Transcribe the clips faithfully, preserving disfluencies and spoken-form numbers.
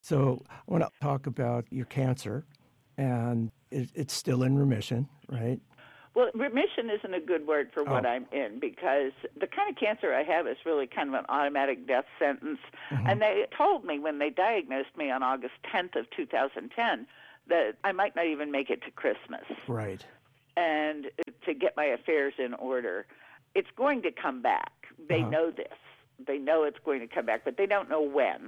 So I want to talk about your cancer, and it, it's still in remission, right? Well, remission isn't a good word for what Oh. I'm in, because the kind of cancer I have is really kind of an automatic death sentence. Mhm. And they told me when they diagnosed me on August tenth of two thousand ten that I might not even make it to Christmas. Right. And to get my affairs in order. It's going to come back. They Uh-huh. know this. They know it's going to come back, but they don't know when.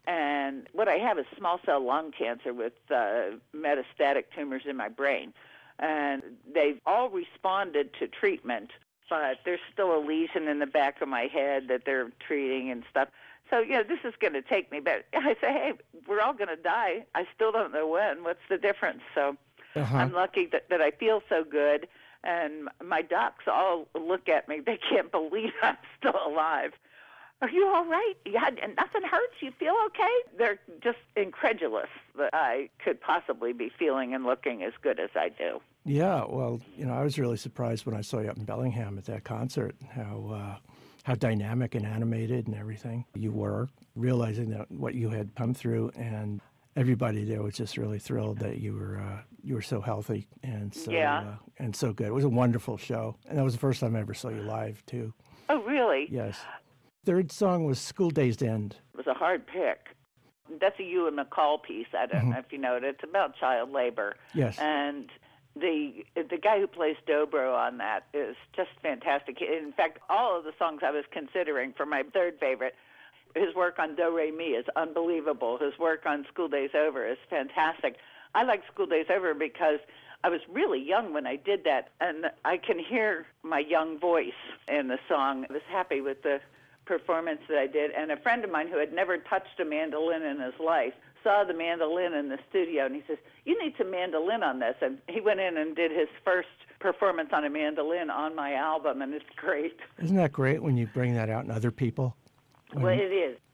And what I have is small cell lung cancer with uh, metastatic tumors in my brain. And they've all responded to treatment, but there's still a lesion in the back of my head that they're treating and stuff. So, you know, this is going to take me. But I say, hey, we're all going to die. I still don't know when. What's the difference? So Uh-huh. I'm lucky that, that I feel so good. And my docs all look at me. They can't believe I'm still alive. Are you all right? Yeah, and nothing hurts? You feel okay? They're just incredulous that I could possibly be feeling and looking as good as I do. Yeah, well, you know, I was really surprised when I saw you up in Bellingham at that concert, how uh, how dynamic and animated and everything you were, realizing that what you had come through, and everybody there was just really thrilled that you were uh, you were so healthy and so Yeah. uh, and so good. It was a wonderful show, and that was the first time I ever saw you live too. Oh, really? Yes. Third song was School Days End. It was a hard pick. That's a Ewan McCall piece. I don't Mhm. know if you know it. It's about child labor. Yes. And the the guy who plays Dobro on that is just fantastic. In fact, all of the songs I was considering for my third favorite, his work on Do Re Mi is unbelievable. His work on School Days Over is fantastic. I like School Days Over because I was really young when I did that, and I can hear my young voice in the song. I was happy with the performance that I did, and a friend of mine who had never touched a mandolin in his life saw the mandolin in the studio, and he says, you need some mandolin on this. And he went in and did his first performance on a mandolin on my album, and it's great. Isn't that great when you bring that out in other people? When- Well, it is.